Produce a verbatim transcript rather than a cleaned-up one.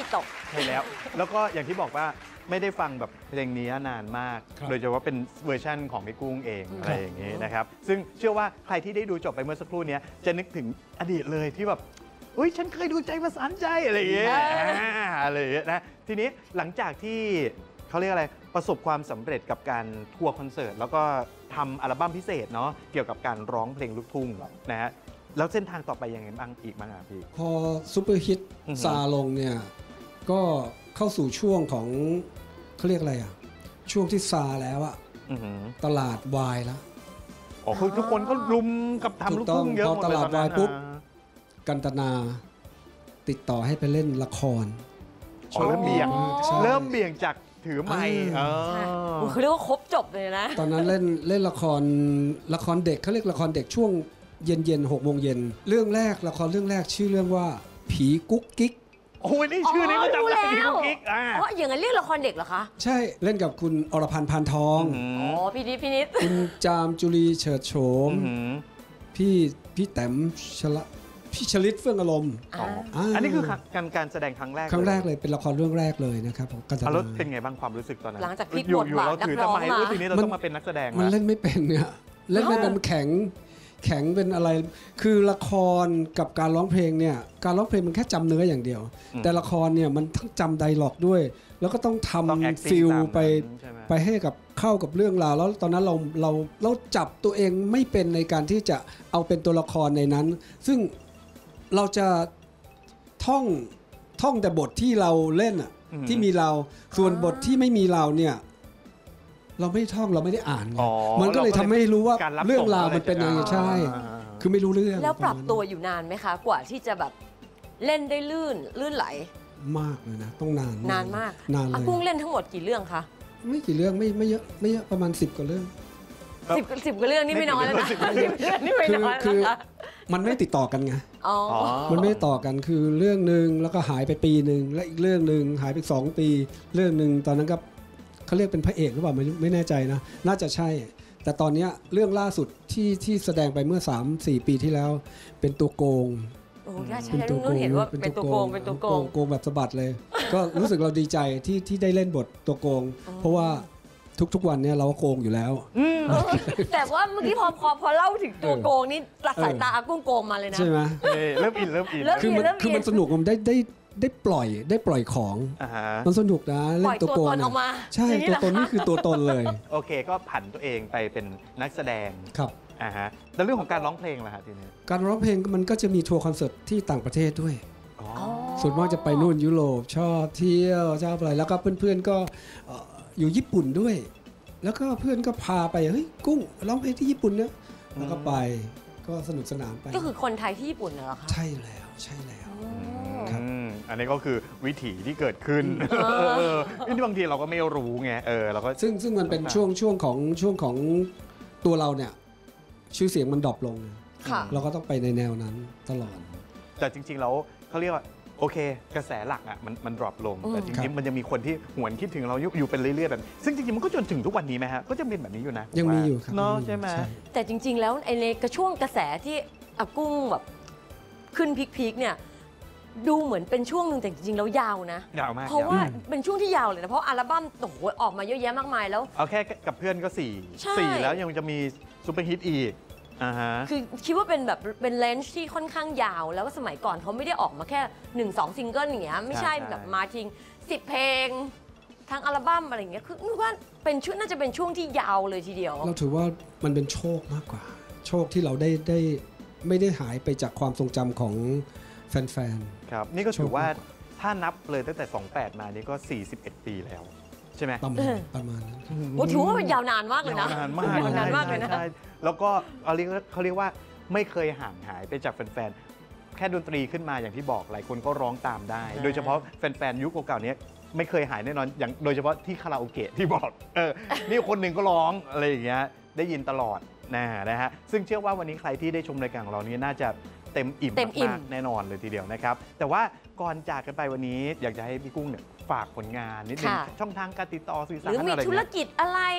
ตกใช่แล้วแล้วก็อย่างที่บอกว่าไม่ได้ฟังแบบเพลงนี้นานมากโดยเฉพาะเป็นเวอร์ชั่นของพี่กุ้งเองอะไรอย่างนี้นะครับซึ่งเชื่อว่าใครที่ได้ดูจบไปเมื่อสักครู่นี้จะนึกถึงอดีตเลยที่แบบอุ้ยฉันเคยดูใจประสานใจอะไรอย่างเงี้ยอะไรอย่างเงี้ยนะทีนี้หลังจากที่เขาเรียกอะไรประสบความสำเร็จกับการทัวร์คอนเสิร์ตแล้วก็ทำอัลบั้มพิเศษเนาะเกี่ยวกับการร้องเพลงลูกทุ่งนะฮะแล้วเส้นทางต่อไปยังไงบ้างอีกบ้างอ่ะพี่พอซูเปอร์ฮิตซาลงเนี่ยก็เข้าสู่ช่วงของเขาเรียกอะไรอ่ะช่วงที่ซาแล้วอ่ะตลาดวายแล้วอ๋อคือทุกคนก็รุมกับทำลูกทุ่งเยอะหมดเลยพอตลาดวายปุ๊บกันตนาติดต่อให้ไปเล่นละครเริ่มเบี่ยงเริ่มเบี่ยงจากถือไมค์เขาเรียกว่าครบจบเลยนะตอนนั้นเล่นเล่นละครละครเด็กเขาเรียกละครเด็กช่วงเย็นเย็นหกโมงเย็นเรื่องแรกละครเรื่องแรกชื่อเรื่องว่าผีกุ๊กกิ๊กโอ้ยนี่ชื่อนี้ก็จำได้ผีกุ๊กกิ๊กเพราะอย่างนั้นเรียกละครเด็กเหรอคะใช่เล่นกับคุณอรพันธ์พานทองอ๋อพี่นิดพี่นิดคุณจามจุลีเฉิดโฉมพี่พี่แต้มชละพี่ชลิตเฟื่องอารมณ์อันนี้คือการการแสดงครั้งแรกครั้งแรกเลยเป็นละครเรื่องแรกเลยนะครับกันตนาแล้วเป็นไงบ้างความรู้สึกตอนนั้นหลังจากที่บทบาทนักร้องมาทีนี้เราต้องมาเป็นนักแสดงมันเล่นไม่เป็นเนี่ยเล่นไม่เป็นแข็งแข็งเป็นอะไรคือละครกับการร้องเพลงเนี่ยการร้องเพลงมันแค่จำเนื้ออย่างเดียวแต่ละครเนี่ยมันต้องจำไดร็อกด้วยแล้วก็ต้องทำฟิลไปไปให้กับเข้ากับเรื่องราวแล้วตอนนั้นเราเราเราจับตัวเองไม่เป็นในการที่จะเอาเป็นตัวละครในนั้นซึ่งเราจะท่องท่องแต่บทที่เราเล่นอ่ะที่มีเราส่วนบทที่ไม่มีเราเนี่ยเราไม่ท่องเราไม่ได้อ่านมันก็เลยทำให้รู้ว่าเรื่องราวมันเป็นยังไงใช่คือไม่รู้เรื่องแล้วปรับตัวอยู่นานไหมคะกว่าที่จะแบบเล่นได้ลื่นลื่นไหลมากเลยนะต้องนานนานมากนานเลยกุ้งเล่นทั้งหมดกี่เรื่องคะไม่กี่เรื่องไม่ไม่เยอะไม่เยอะประมาณสิบกว่าเรื่องสิบสิบกว่าเรื่องนี่ไม่น้อยแล้วนะนี่ไม่น้อยคือมันไม่ติดต่อกันไงมันไม่ต่อกันคือเรื่องหนึ่งแล้วก็หายไปปีหนึ่งและอีกเรื่องหนึ่งหายไปสองปีเรื่องหนึ่งตอนนั้นก็เขาเรียกเป็นพระเอกหรือเปล่าไม่ไม่แน่ใจนะน่าจะใช่แต่ตอนนี้เรื่องล่าสุดที่ที่แสดงไปเมื่อ สามสี่ ปีที่แล้วเป็นตัวโกงโอ้ใช่รุ่นเห็นว่าเป็นตัวโกงเป็นตัวโกงโกงแบบสะบัดเลยก็รู้สึกเราดีใจที่ที่ได้เล่นบทตัวโกงเพราะว่าทุกๆวันเนี่ยเราก็โกงอยู่แล้วแต่ว่าเมื่อกี้พอพอพอเล่าถึงตัวโกงนี่หลักสายตาอากุ้งโกงมาเลยนะใช่ไหมเริ่มอินเริ่มอินคือมันคือมันสนุกมันได้ได้ได้ปล่อยได้ปล่อยของมันสนุกนะเล่นตัวโกงใช่ตัวตนนี่คือตัวตนเลยโอเคก็ผันตัวเองไปเป็นนักแสดงครับอ่าฮะแล้วเรื่องของการร้องเพลงล่ะฮะทีนี้การร้องเพลงมันก็จะมีทัวร์คอนเสิร์ตที่ต่างประเทศด้วยส่วนมากจะไปนู่นยุโรปชอบเที่ยวชอบอะไรแล้วก็เพื่อนๆก็อยู่ญี่ปุ่นด้วยแล้วก็เพื่อนก็พาไปเฮ้ยกุ้งร้องเพลงที่ญี่ปุ่นเนอะแล้วก็ไปก็สนุกสนานไปก็คือคนไทยที่ญี่ปุ่นเหรอคะใช่แล้วใช่แล้วครับอันนี้ก็คือวิถีที่เกิดขึ้นนี่บางทีเราก็ไม่รู้ไงเออเราก็ซึ่งซึ่งมันเป็นช่วงช่วงของช่วงของตัวเราเนี่ยชื่อเสียงมันดรอปลงเราก็ต้องไปในแนวนั้นตลอดแต่จริงๆแล้วเขาเรียกว่าโอเคกระแสหลักอ่ะมันมันดรอปลงแต่จริงๆมันยังมีคนที่หวนคิดถึงเราอยู่เป็นเรื่อยๆแบบซึ่งจริงๆมันก็จนถึงทุกวันนี้ไหมฮะก็จะเป็นแบบนี้อยู่นะยังมีอยู่ครับเนาะใช่ไหมแต่จริงๆแล้วไอ้ในกระช่วงกระแสที่อากุ้งแบบขึ้นพีคๆเนี่ยดูเหมือนเป็นช่วงหนึ่งแต่จริงๆแล้วยาวนะยาวมากเพราะว่าเป็นช่วงที่ยาวเลยนะเพราะอัลบั้มโอ้โหออกมาเยอะแยะมากมายแล้วเอาแค่กับเพื่อนก็สี่สี่แล้วยังจะมีซุปเปอร์ฮิตอีกคือคิดว่าเป็นแบบเป็นเลนส์ที่ค่อนข้างยาวแล้วสมัยก่อนเขาไม่ได้ออกมาแค่หนึ่งสองซิงเกิลอย่างเงี้ยไม่ใช่แบบมาทิ้งสิบเพลงทั้งอัลบั้มอะไรอย่างเงี้ยคือนึกว่าเป็นช่วงน่าจะเป็นช่วงที่ยาวเลยทีเดียวเราถือว่ามันเป็นโชคมากกว่าโชคที่เราได้ได้ไม่ได้หายไปจากความทรงจำของแฟนๆครับนี่ก็ถือว่าถ้านับเลยตั้งแต่สองแปดมานี่ก็สี่สิบเอ็ดปีแล้วใช่ไหมประมาณประมาณนั้นโอ้ถือว่ามันยาวนานมากเลยนะยาวนานมากยาวนานมากเลยนะแล้วก็เขาเรียกเขาเรียกว่าไม่เคยห่างหายไปจากแฟนๆแค่ดนตรีขึ้นมาอย่างที่บอกหลายคนก็ร้องตามได้โดยเฉพาะแฟนๆยุคเก่าๆนี้ไม่เคยหายแน่นอนอย่างโดยเฉพาะที่คาราโอเกะที่บอกเออนี่คนหนึ่งก็ร้องอะไรอย่างเงี้ยได้ยินตลอดนะนะฮะซึ่งเชื่อว่าวันนี้ใครที่ได้ชมรายการของเรานี้น่าจะเต็มอิ่มมากแน่นอนเลยทีเดียวนะครับแต่ว่าก่อนจากกันไปวันนี้อยากจะให้พี่กุ้งเนี่ยฝากผลงานนิดนึงช่องทางการติดต่อสื่อสารอะไรหรือมีธุรกิจอะไร